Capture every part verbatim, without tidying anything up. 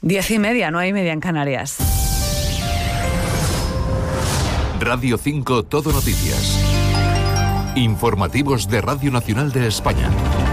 Diez y media, nueve y media en Canarias. Radio cinco Todo Noticias. Informativos de Radio Nacional de España.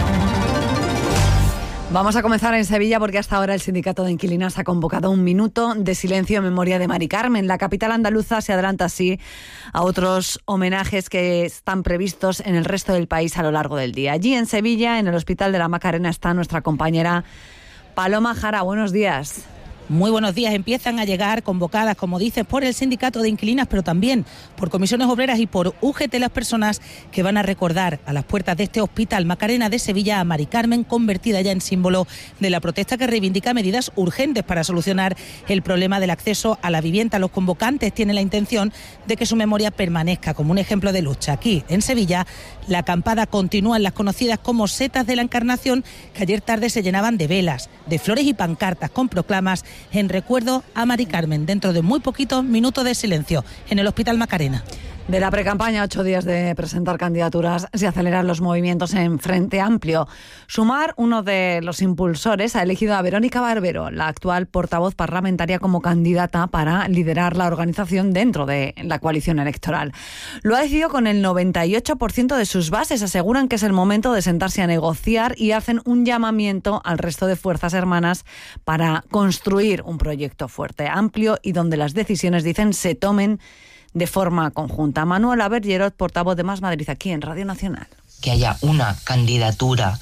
Vamos a comenzar en Sevilla porque hasta ahora el Sindicato de Inquilinas ha convocado un minuto de silencio en memoria de Mari Carmen. La capital andaluza se adelanta así a otros homenajes que están previstos en el resto del país a lo largo del día. Allí en Sevilla, en el Hospital de la Macarena, está nuestra compañera Paloma Jara. Buenos días. Muy buenos días. Empiezan a llegar convocadas, como dices, por el Sindicato de Inquilinas, pero también por comisiones obreras y por U G T las personas que van a recordar a las puertas de este Hospital Macarena de Sevilla a Mari Carmen, convertida ya en símbolo de la protesta que reivindica medidas urgentes para solucionar el problema del acceso a la vivienda. Los convocantes tienen la intención de que su memoria permanezca como un ejemplo de lucha. Aquí, en Sevilla, la acampada continúa en las conocidas como setas de la Encarnación, que ayer tarde se llenaban de velas, de flores y pancartas con proclamas en recuerdo a Mari Carmen. Dentro de muy poquitos minutos de silencio en el Hospital Macarena. De la precampaña, ocho días de presentar candidaturas, se aceleran los movimientos en Frente Amplio. Sumar, uno de los impulsores, ha elegido a Verónica Barbero, la actual portavoz parlamentaria, como candidata para liderar la organización dentro de la coalición electoral. Lo ha decidido con el noventa y ocho por ciento de sus bases. Aseguran que es el momento de sentarse a negociar y hacen un llamamiento al resto de fuerzas hermanas para construir un proyecto fuerte, amplio y donde las decisiones, dicen, se tomen de forma conjunta. Manuela Bergerot, portavoz de Más Madrid, aquí en Radio Nacional. Que haya una candidatura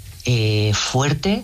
eh, fuerte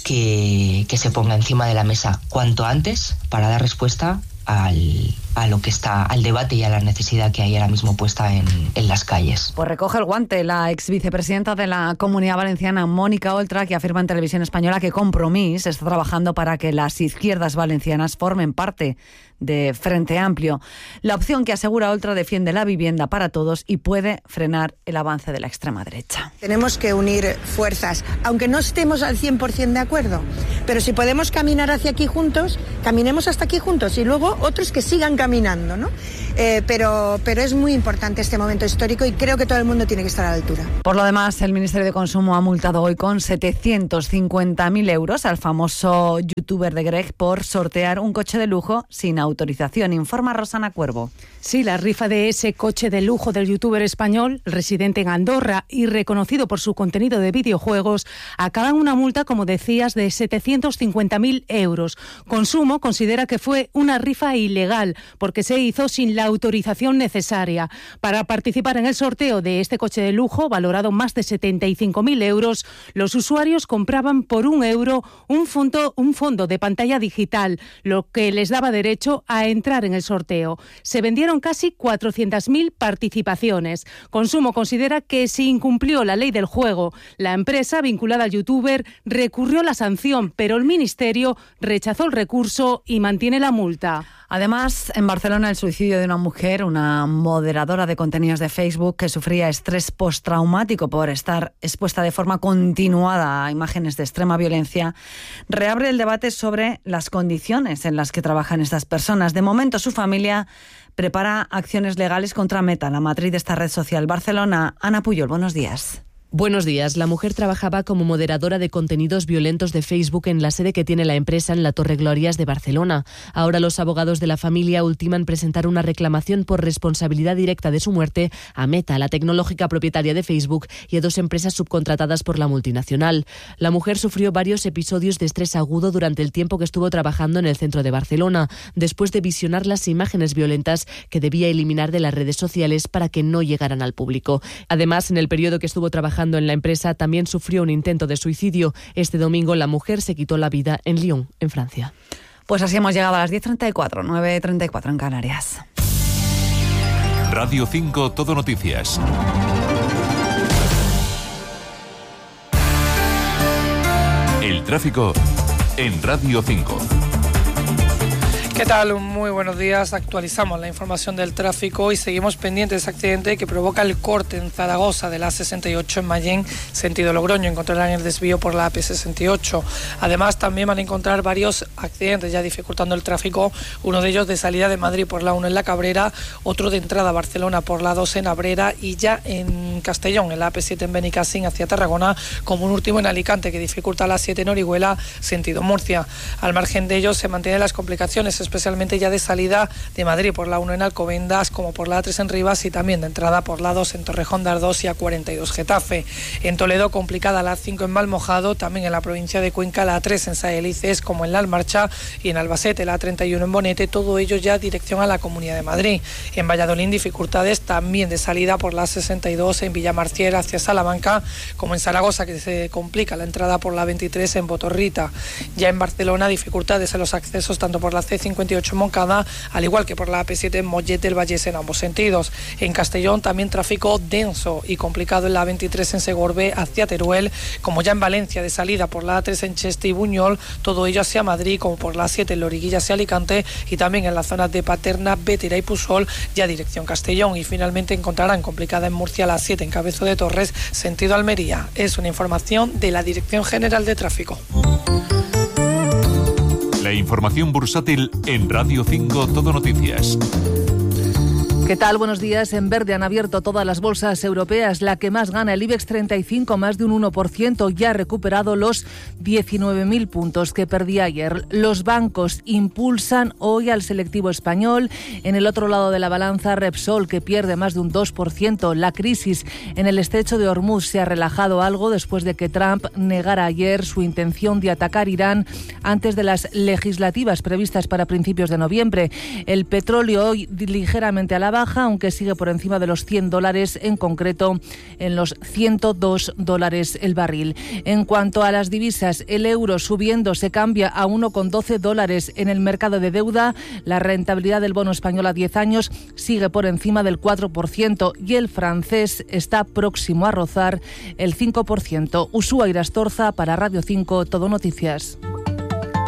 que, que se ponga encima de la mesa cuanto antes para dar respuesta al, a lo que está, al debate y a la necesidad que hay ahora mismo puesta en, en las calles. Pues recoge el guante la ex vicepresidenta de la Comunidad Valenciana, Mónica Oltra, que afirma en Televisión Española que Compromís está trabajando para que las izquierdas valencianas formen parte de Frente Amplio. La opción que, asegura Oltra, defiende la vivienda para todos y puede frenar el avance de la extrema derecha. Tenemos que unir fuerzas, aunque no estemos al cien por ciento de acuerdo, pero si podemos caminar hacia aquí juntos, caminemos hasta aquí juntos y luego otros que sigan caminando, ¿no? Eh, pero, pero es muy importante este momento histórico y creo que todo el mundo tiene que estar a la altura. Por lo demás, el Ministerio de Consumo ha multado hoy con setecientos cincuenta mil euros al famoso youtuber de Greg por sortear un coche de lujo sin autorización, informa Rosana Cuervo. Sí, la rifa de ese coche de lujo del youtuber español, residente en Andorra y reconocido por su contenido de videojuegos, acaba en una multa, como decías, de setecientos cincuenta mil euros. Consumo considera que fue una rifa ilegal porque se hizo sin la autorización necesaria. Para participar en el sorteo de este coche de lujo, valorado más de setenta y cinco mil euros, los usuarios compraban por un euro un fondo, un fondo de pantalla digital, lo que les daba derecho a entrar en el sorteo. Se vendieron casi cuatrocientas mil participaciones. Consumo considera que se incumplió la ley del juego. La empresa vinculada al youtuber recurrió la sanción, pero el Ministerio rechazó el recurso y mantiene la multa. Además, en Barcelona, el suicidio de una mujer, una moderadora de contenidos de Facebook que sufría estrés postraumático por estar expuesta de forma continuada a imágenes de extrema violencia, reabre el debate sobre las condiciones en las que trabajan estas personas. De momento, su familia prepara acciones legales contra Meta, la matriz de esta red social. Barcelona, Ana Puyol, buenos días. Buenos días. La mujer trabajaba como moderadora de contenidos violentos de Facebook en la sede que tiene la empresa en la Torre Glorias de Barcelona. Ahora los abogados de la familia ultiman presentar una reclamación por responsabilidad directa de su muerte a Meta, la tecnológica propietaria de Facebook, y a dos empresas subcontratadas por la multinacional. La mujer sufrió varios episodios de estrés agudo durante el tiempo que estuvo trabajando en el centro de Barcelona, después de visionar las imágenes violentas que debía eliminar de las redes sociales para que no llegaran al público. Además, en el periodo que estuvo trabajando en la empresa, también sufrió un intento de suicidio. Este domingo la mujer se quitó la vida en Lyon, en Francia. Pues así hemos llegado a las diez treinta y cuatro, nueve treinta y cuatro en Canarias. Radio cinco Todo Noticias. El tráfico en Radio cinco. ¿Qué tal? Muy buenos días. Actualizamos la información del tráfico y seguimos pendientes de ese accidente que provoca el corte en Zaragoza de la A sesenta y ocho en Mayén, sentido Logroño. Encontrarán el desvío por la A P sesenta y ocho. Además, también van a encontrar varios accidentes ya dificultando el tráfico. Uno de ellos de salida de Madrid por la uno en La Cabrera, otro de entrada a Barcelona por la dos en Abrera y ya en Castellón, en la A P siete en Benicassim hacia Tarragona, como un último en Alicante que dificulta la siete en Orihuela, sentido Murcia. Al margen de ellos se mantienen las complicaciones, especialmente ya de salida de Madrid por la uno en Alcobendas, como por la A tres en Rivas y también de entrada por la dos en Torrejón de Ardoz y A cuarenta y dos Getafe. En Toledo complicada la A cinco en Malmojado, también en la provincia de Cuenca la A tres en Saelices como en La Almarcha y en Albacete la A treinta y uno en Bonete, todo ello ya dirección a la Comunidad de Madrid. En Valladolid dificultades también de salida por la A sesenta y dos en Villamarcier hacia Salamanca, como en Zaragoza que se complica la entrada por la veintitrés en Botorrita. Ya en Barcelona dificultades en los accesos tanto por la C cincuenta y ocho en Moncada, al igual que por la A P siete en Mollet del Vallés en ambos sentidos. En Castellón también tráfico denso y complicado en la A veintitrés en Segorbe hacia Teruel, como ya en Valencia de salida por la A tres en Cheste y Buñol, todo ello hacia Madrid, como por la A siete en Loriguilla hacia Alicante y también en las zonas de Paterna, Bétera y Pusol, ya dirección Castellón. Y finalmente encontrarán complicada en Murcia la A siete en Cabezo de Torres, sentido Almería. Es una información de la Dirección General de Tráfico. La información bursátil en Radio cinco Todo Noticias. ¿Qué tal? Buenos días. En verde han abierto todas las bolsas europeas. La que más gana, el IBEX treinta y cinco, más de un uno por ciento. Ya ha recuperado los diecinueve mil puntos que perdía ayer. Los bancos impulsan hoy al selectivo español. En el otro lado de la balanza, Repsol, que pierde más de un dos por ciento. La crisis en el estrecho de Hormuz se ha relajado algo después de que Trump negara ayer su intención de atacar Irán antes de las legislativas previstas para principios de noviembre. El petróleo hoy ligeramente a la baja, aunque sigue por encima de los cien dólares, en concreto en los ciento dos dólares el barril. En cuanto a las divisas, el euro subiendo se cambia a uno con doce dólares en el mercado de deuda. La rentabilidad del bono español a diez años sigue por encima del cuatro por ciento y el francés está próximo a rozar el cinco por ciento. Usúa Irastorza para Radio cinco Todo Noticias.